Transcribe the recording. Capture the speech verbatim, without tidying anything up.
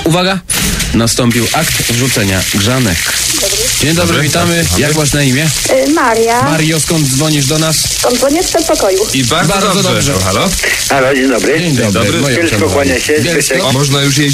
Uwaga, nastąpił akt wrzucenia grzanek. Dzień dobry, Dobry, witamy. tak, Jak masz na imię? Y, Maria. Mario, skąd dzwonisz do nas? Dzwonię z przedpokoju. I bardzo, Bardzo dobrze. dobrze. O, halo? Halo, dzień dobry. Dzień dobry. dobry. Moja Bielsko przerwa. kłania się, Bielsko? Zbyszek. Można już jeździć